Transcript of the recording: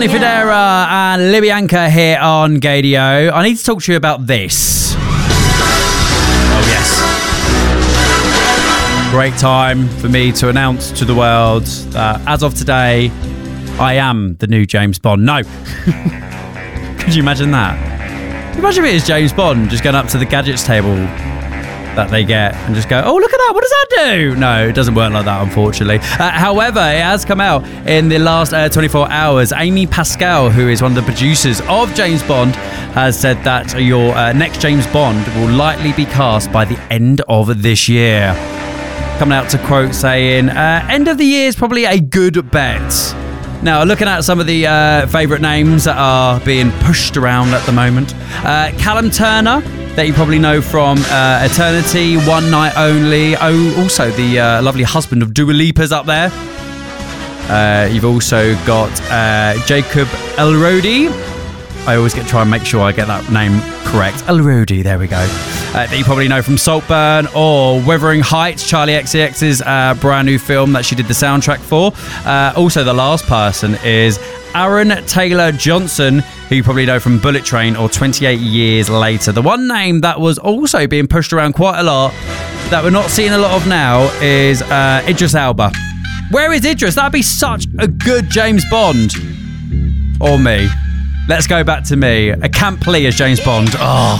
Sonny Fodera and Libyanka here on Gadio. I need to talk to you about this. Oh, yes. Great time for me to announce to the world that as of today, I am the new James Bond. No. Could you imagine that? Imagine it is James Bond just going up to the gadgets table that they get and just go, oh, look at that, what does that do? No, it doesn't work like that, unfortunately. However, it has come out in the last 24 hours. Amy Pascal, who is one of the producers of James Bond, has said that your next James Bond will likely be cast by the end of this year. Coming out to quote saying, end of the year is probably a good bet. Now, looking at some of the favourite names that are being pushed around at the moment. Callum Turner, that you probably know from Eternity, One Night Only. Oh, also the lovely husband of Dua Lipa's up there. You've also got Jacob Elordi. I always try and make sure I get that name correct. Elordi, there we go. That you probably know from Saltburn or Wuthering Heights, Charlie XCX's brand new film that she did the soundtrack for. Also, the last person is Aaron Taylor Johnson, who you probably know from Bullet Train or 28 Years Later. The one name that was also being pushed around quite a lot that we're not seeing a lot of now is Idris Elba. Where is Idris? That'd be such a good James Bond. Or me. Let's go back to me. A Camp Lee as James Bond. Oh,